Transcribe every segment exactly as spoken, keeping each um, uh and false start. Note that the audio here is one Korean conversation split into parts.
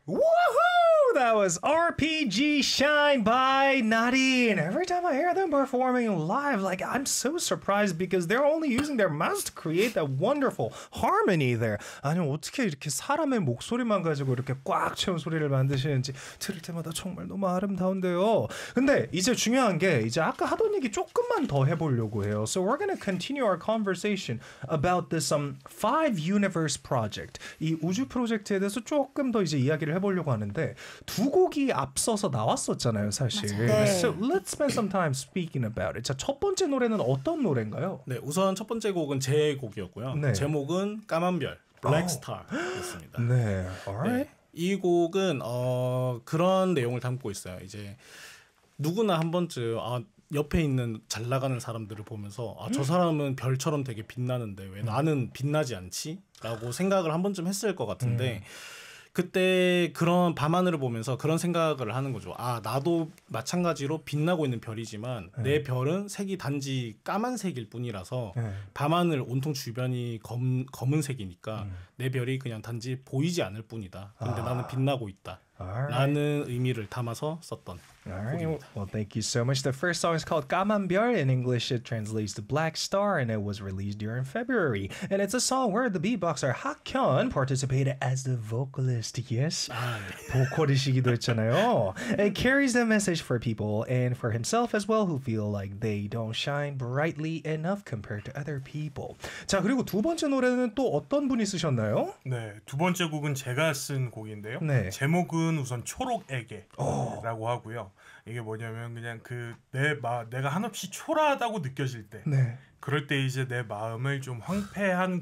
Woohoo! That was R P G Shine by Nadine. Every time I hear them performing live, like I'm so surprised because they're only using their mouths to create that wonderful harmony there. 아니 어떻게 이렇게 사람의 목소리만 가지고 이렇게 꽉 채운 소리를 만드시는지 들을 때마다 정말 너무 아름다운데요. 근데 이제 중요한 게 이제 아까 하던 얘기 조금만 더 해보려고 해요. So we're gonna continue our conversation about this um five universe project. 이 우주 프로젝트에 대해서 조금 더 이제 이야기를 해보려고 하는데 두 곡이 앞서서 나왔었잖아요, 사실. 네. So let's spend some time speaking about it. 자, 첫 번째 노래는 어떤 노래인가요? 네, 우선 첫 번째 곡은 제 곡이었고요. 네. 제목은 까만 별, Black Star였습니다. 네, alright. 네, 이 곡은 어, 그런 내용을 담고 있어요. 이제 누구나 한 번쯤 아, 옆에 있는 잘 나가는 사람들을 보면서 아, 저 사람은 별처럼 되게 빛나는데 왜 나는 빛나지 않지? 라고 생각을 한 번쯤 했을 것 같은데 음. 그때 그런 밤하늘을 보면서 그런 생각을 하는 거죠. 아, 나도 마찬가지로 빛나고 있는 별이지만 네. 내 별은 색이 단지 까만색일 뿐이라서 네. 밤하늘 온통 주변이 검, 검은색이니까 음. 내 별이 그냥 단지 보이지 않을 뿐이다. 근데 아. 나는 빛나고 있다. Right. 라는 의미를 담아서 썼던 Alright. 곡입니다. Well, thank you so much. The first song is called 까만 별. In English, it translates to Black Star, and it was released during February. And it's a song where the beatboxer Hakhyun participated as the vocalist. Yes, 아, 보컬이시기도 했잖아요. It carries the message for people and for himself as well, who feel like they don't shine brightly enough compared to other people. 자, 그리고 두 번째 노래는 또 어떤 분이 쓰셨나요? 네, 두 번째 곡은 제가 쓴 곡인데요. 네. 제목은 우선 초록에게라고 하고요. 이게 뭐냐면 그냥 그 내 마 내가 한없이 초라하다고 느껴질 때, 네. 그럴 때 이제 내 마음을 좀 황폐한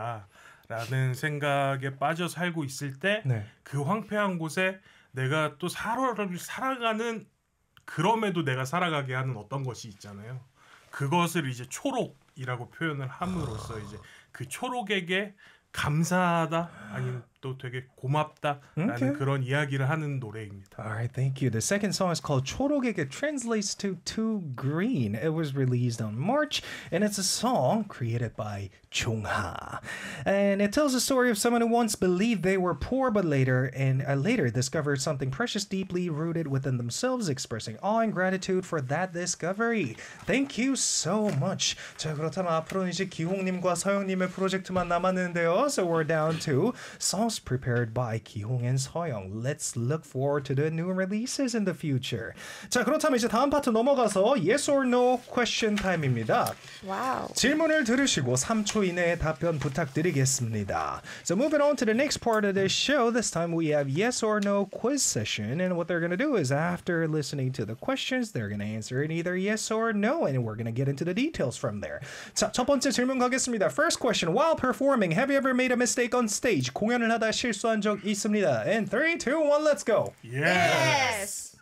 곳이다라는 생각에 빠져 살고 있을 때, 네. 그 황폐한 곳에 내가 또 살아를 살아가는 그럼에도 내가 살아가게 하는 어떤 것이 있잖아요. 그것을 이제 초록이라고 표현을 함으로써 이제 그 초록에게 감사하다 아니면 또 되게 고맙다라는 okay. 그런 이야기를 하는 노래입니다. Alright, thank you. The second song is called 초록에게. It translates to too green. It was released on March, and it's a song created by Chungha. And it tells the story of someone who once believed they were poor, but later and uh, later discovered something precious deeply rooted within themselves, expressing awe and gratitude for that discovery. Thank you so much. 자, 그렇다면 앞으로는 이제 기홍님과 서영님의 프로젝트만 남았는데요. So we're down to songs prepared by 기홍 and 서영. Let's look forward to the new releases in the future. 자, 그렇다면 이제 다음 파트 넘어가서 Yes or No question time입니다. 와우. 질문을 들으시고 삼 초 이내에 답변 부탁드리겠습니다. So moving on to the next part of this show, this time we have Yes or No quiz session, and what they're going to do is after listening to the questions, they're going to answer in either yes or no, and we're going to get into the details from there. 자, 첫 번째 질문 가겠습니다. First question, while performing, have you ever made a mistake on stage? 공연을 하다 실수한 적 있습니다. And three, two, one, let's go. Yes.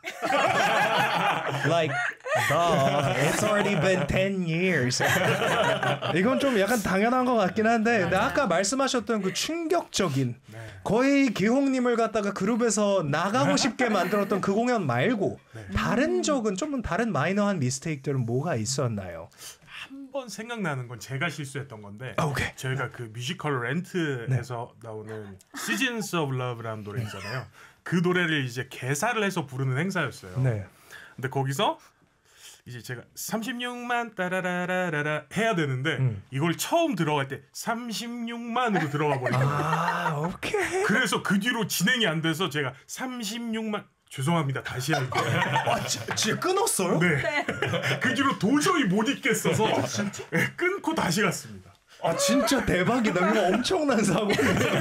Like, duh. It's already been ten years. 이건 좀 약간 당연한 것 같긴 한데, 근데 아까 말씀하셨던 그 충격적인, 거의 기홍님을 갖다가 그룹에서 나가고 싶게 만들었던 그 공연 말고, 다른 적은 좀 다른 마이너한 미스테이크들은 뭐가 있었나요? 한 번 생각나는 건 제가 실수했던 건데, okay. 저희가 그 뮤지컬 렌트에서 네. 나오는 Seasons of Love라는 노래 있잖아요. 그 노래를 이제 개사를 해서 부르는 행사였어요. 네. 근데 거기서 이제 제가 삼십육만 따라라라라 해야 되는데 음. 이걸 처음 들어갈 때 삼십육만으로 들어가 버린 거예요. 아, 오케이. 그래서 그 뒤로 진행이 안 돼서 제가 삼십육만 죄송합니다. 다시 할게요. 아, 진짜 끊었어요? 네. 네. 그 뒤로 도저히 못 있겠어서 네, 끊고 다시 갔습니다. 아, 진짜 대박이다. 이거 엄청난 사고.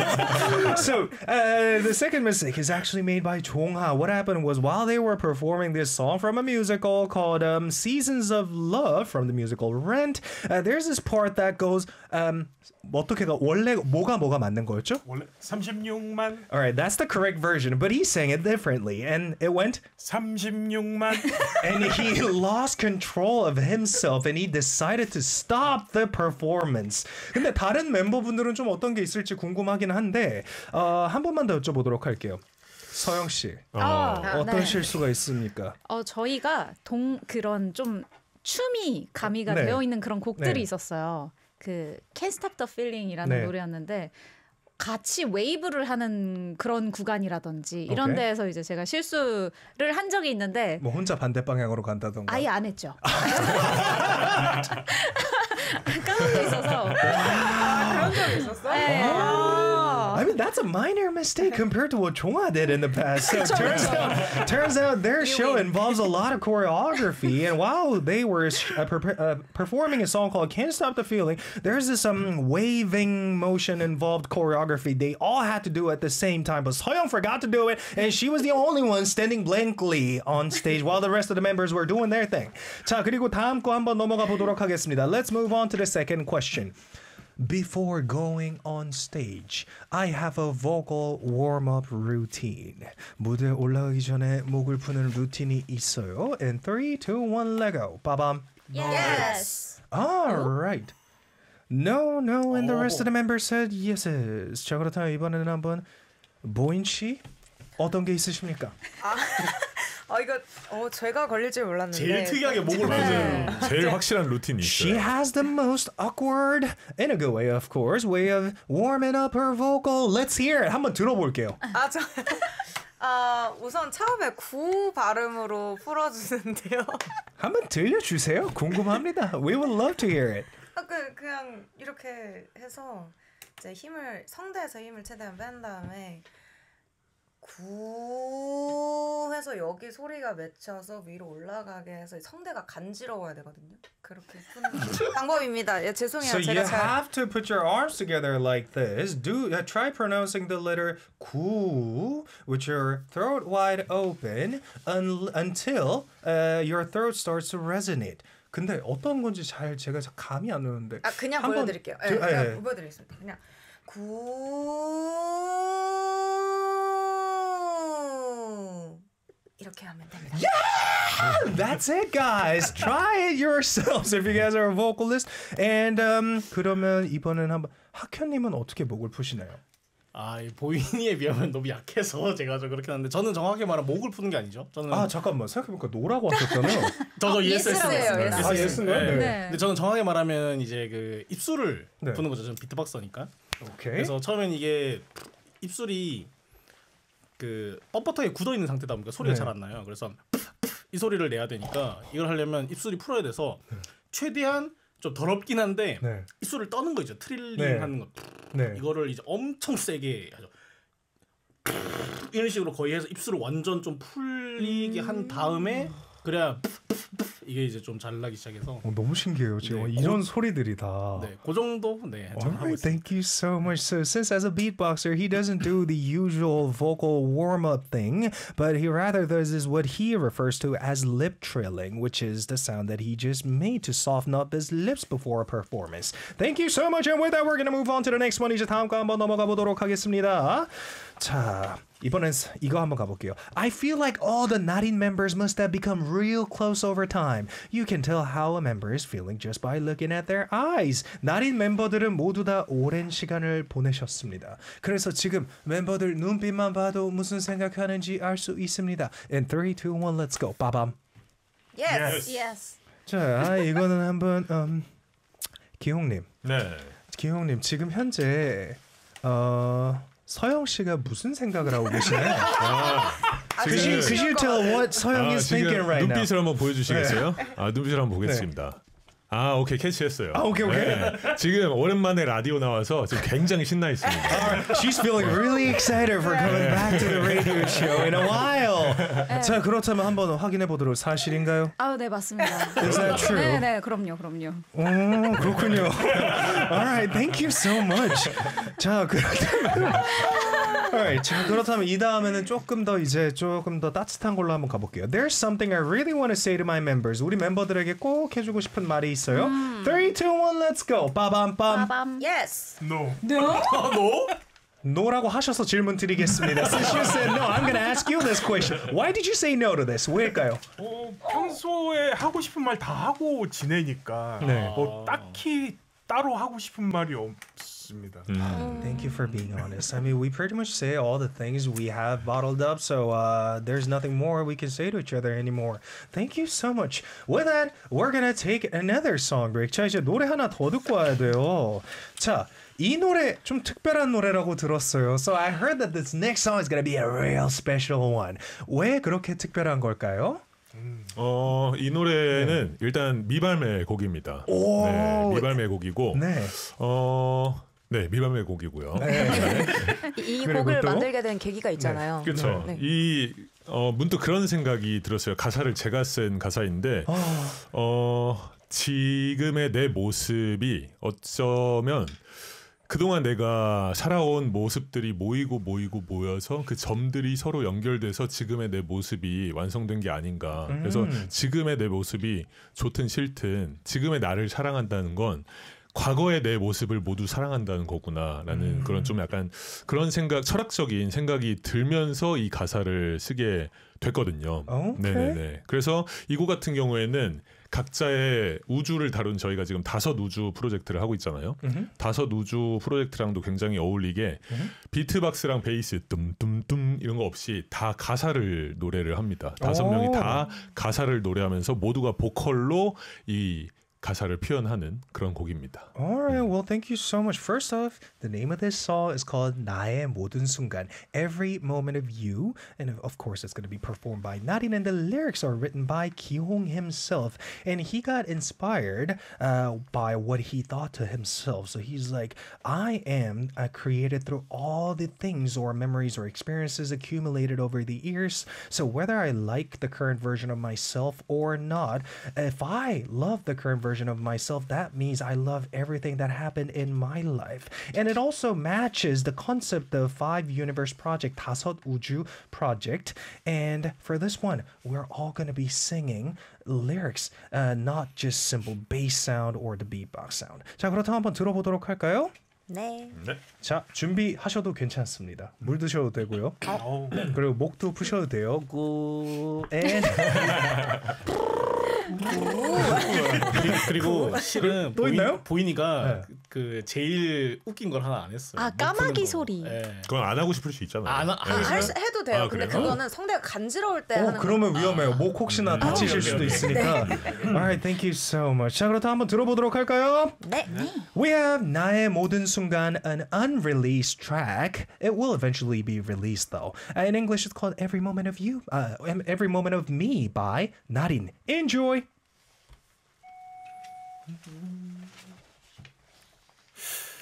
So, uh, the second mistake is actually made by Chungha. What happened was while they were performing this song from a musical called um, Seasons of Love from the musical Rent, uh, there's this part that goes um, 어떻게 가 원래 뭐가 뭐가 맞는 거였죠? 원래 삼십육만. Alright, that's the correct version, but he sang it differently, and it went 삼십육만. And he lost control of himself, and he decided to stop the performance. 근데 다른 멤버분들은 좀 어떤 게 있을지 궁금하긴 한데 어, 한 번만 더 여쭤보도록 할게요. 서영 씨, 어, 어떤 네. 실수가 있습니까? 어, 저희가 동 그런 좀 춤이 가미가 네. 되어 있는 그런 곡들이 네. 있었어요. 그 Can't Stop the Feeling이라는 네. 노래였는데 같이 웨이브를 하는 그런 구간이라든지 이런 오케이. 데에서 이제 제가 실수를 한 적이 있는데 뭐 혼자 반대 방향으로 간다던가. 아예 안 했죠. 까먹고 있어서. 그런 적 있었어? 네. I mean, that's a minor mistake compared to what Chonga did in the past. So turns out, turns out their show involves a lot of choreography. And while they were uh, per- uh, performing a song called "Can't Stop the Feeling," there's this um waving motion involved choreography they all had to do at the same time. But Soyeon forgot to do it, and she was the only one standing blankly on stage while the rest of the members were doing their thing. 자, 그리고 다음 거 한번 넘어가 보도록 하겠습니다. Let's move on to the second question. Before going on stage, I have a vocal warm-up routine. 무대에 올라가기 전에 목을 푸는 루틴이 있어요. In three, two, one, let go. 빠밤. Yes. All right. No, no, and the rest of the members said yeses. 자, 그렇다면 이번에는 한번 보인 씨 어떤 게 있으십니까? 아 이거 어 제가 걸릴 줄 몰랐는데. 제일 특이하게 목을 푸는 제일 확실한 루틴이 She 있어요. has the most awkward, in a good way, of course, way of warming up her vocal. Let's hear it. 한번 들어볼게요. 아 저. 아 우선 처음에 구 발음으로 풀어주는데요. 한번 들려주세요. 궁금합니다. We would love to hear it. 아, 그 그냥 이렇게 해서 이제 힘을 성대에서 힘을 최대한 뺀 다음에 구 해서 여기 소리가 맺혀서 위로 올라가게 해서 성대가 간지러워야 되거든요. 그렇게 푸는 방법입니다. 예, 죄송해요. So 제가 you 잘 have to put your arms together like this. Do uh, try pronouncing the letter 구 with your throat wide open un, until uh, your throat starts to resonate. 근데 어떤 건지 잘 제가 감이 안 오는데. 아 그냥 한번 보여드릴게요. 예, 드- 그냥 예, 예. 보여드리겠습니다. 그냥 구 이렇게 하면 됩니다. That's it, guys. Try it yourselves if you guys are a vocalist. And um, 그러면 이번엔 한번 학현님은 어떻게 목을 푸시나요? 아, 이 보인이에 비하면 너무 약해서 제가 좀 그렇긴 한데 저는 정확히 말하면 목을 푸는 게 아니죠. 저는 아 잠깐만 생각해보니까 노라고 하셨잖아요. 저도 예스 예스예요, 했어요. 예스. 아, 예스인가요? 네. 네. 근데 저는 정확히 말하면 이제 그 입술을 네. 푸는 거죠. 저는 비트박서니까. 오케이. 그래서 처음엔 이게 입술이 그 뻣뻣하게 굳어 있는 상태다 보니까 소리가 네. 잘 안 나요. 그래서 이 소리를 내야 되니까 이걸 하려면 입술이 풀어야 돼서 최대한 좀 더럽긴 한데 네. 입술을 떠는 거 있죠. 트릴링 네. 하는 거. 네. 이거를 이제 엄청 세게 하죠. 이런 식으로 거의 해서 입술을 완전 좀 풀리게 한 다음에 그래야 이게 이제 좀 잘 나기 시작해서 어, 너무 신기해요. 지금 네, 이런 고- 소리들이 다. 네, 그 정도 네, 잘 하고 Alright, 있어요. thank you so much. So, since as a beatboxer, he doesn't do the usual vocal warm-up thing, but he rather does is what he refers to as lip trilling, which is the sound that he just made to soften up his lips before a performance. Thank you so much, and with that, we're gonna move on to the next one. 이제 다음 거 한번 넘어가 보도록 하겠습니다. 자, 이번엔 이거 한번 가볼게요. I feel like all the Narin members must have become real close over time. You can tell how a member is feeling just by looking at their eyes. Narin 멤버들은 모두 다 오랜 시간을 보내셨습니다. 그래서 지금 멤버들 눈빛만 봐도 무슨 생각하는지 알 수 있습니다. In three, two, one, let's go. 빠밤. Yes. Yes. 자, 이거는 한번 음, 기홍님. 네. 기홍님 지금 현재 어. 서영 씨가 무슨 생각을 하고 계시나요? Could you, could you tell what 서영 아, is 지금 thinking right now? 눈빛을 한번 보여주시겠어요? 아 눈빛을 한번 보겠습니다. 아 오케이 캐치했어요. 아, 오케이, 오케이. 네. 지금 오랜만에 라디오 나와서 지금 굉장히 신나 있습니다. She's feeling really excited for coming back to the radio show in a while. 자, 그렇다면 한번 확인해 보도록 사실인가요? 아, 네 맞습니다. Is that true? 네, 네, 그럼요, 그럼요. 오, 그렇군요. Alright, thank you so much. 자, 그렇다면 Alright, 자, 그렇다면 이 다음에는 조금 더 이제 조금 더 따뜻한 걸로 한번 가볼게요. There's something I really want to say to my members. 우리 멤버들에게 꼭 해주고 싶은 말이 있어요. 음. three, two, one, let's go. 빠밤빰. 빠밤. Yes. No. 아, 너? no라고 하셔서 질문 드리겠습니다. Since you said no, I'm gonna ask you this question. Why did you say no to this? 왜일까요? 어, 평소에 하고 싶은 말 다 하고 지내니까 네. 뭐 딱히 따로 하고 싶은 말이 없습니다. Thank you for being honest. I mean, we pretty much say all the things we have bottled up, so uh, there's nothing more we can say to each other anymore. Thank you so much. With that, we're gonna take another song break. 자, 이제 노래 하나 더 듣고 와야 돼요. 자, 이 노래 좀 특별한 노래라고 들었어요. So I heard that this next song is gonna be a real special one. 왜 그렇게 특별한 걸까요? 어, 이 노래는 네. 일단 미발매 곡입니다. 네, 미발매 곡이고 네. 어, 네, 미발매 곡이고요. 네. 네. 이 곡을 또? 만들게 된 계기가 있잖아요. 네. 그렇죠. 네. 이 어, 문득 그런 생각이 들었어요. 가사를 제가 쓴 가사인데 어, 어 지금의 내 모습이 어쩌면 그동안 내가 살아온 모습들이 모이고 모이고 모여서 그 점들이 서로 연결돼서 지금의 내 모습이 완성된 게 아닌가. 음. 그래서 지금의 내 모습이 좋든 싫든 지금의 나를 사랑한다는 건 과거의 내 모습을 모두 사랑한다는 거구나라는 음. 그런 좀 약간 그런 생각, 철학적인 생각이 들면서 이 가사를 쓰게 됐거든요. Okay. 네네네. 그래서 이 곡 같은 경우에는 각자의 우주를 다룬 저희가 지금 다섯 우주 프로젝트를 하고 있잖아요. Mm-hmm. 다섯 우주 프로젝트랑도 굉장히 어울리게 mm-hmm. 비트박스랑 베이스 뜸뜸뜸 이런 거 없이 다 가사를 노래를 합니다. 다섯 oh. 명이 다 가사를 노래하면서 모두가 보컬로 이 가사를 표현하는 그런 곡입니다. Alright, well, thank you so much. First off, the name of this song is called 나의 모든 순간, Every Moment of You, and of course, it's going to be performed by Narin, and the lyrics are written by Ki-hong himself, and he got inspired uh, by what he thought to himself. So he's like, I am uh, created through all the things or memories or experiences accumulated over the years. So whether I like the current version of myself or not, if I love the current version version of myself, that means I love everything that happened in my life. And it also matches the concept of Five Universe Project, 다섯 우주 project. And for this one, we're all going to be singing lyrics, uh, not just simple bass sound or the beatbox sound. 자, 그렇다면 한번 들어보도록 할까요? 네. 네. 자, 준비하셔도 괜찮습니다. 물 드셔도 되고요. 그리고 목도 푸셔도 돼요. 구 and 그리고 실은 또 보이, 있나요? 보인이가 네. 그, 그 제일 웃긴 걸 하나 안 했어요. 아, 까마귀 소리. 네. 그건 안 하고 싶을 수 있잖아요. 안, 하, 아, 할 수, 해도 돼요. 아, 근데 그래요? 그거는 성대가 간지러울 때 어, 하는 그러면 거. 위험해요. 목 혹시나 음. 다치실 아, 수도 오케이, 오케이. 있으니까. Alright, thank you so much. 자, 그렇다면 한번 들어보도록 할까요? 네. We have 나의 모든 순간, an unreleased track. It will eventually be released though. Uh, in English, it's called Every Moment of You, uh, Every Moment of Me by 나린. Enjoy!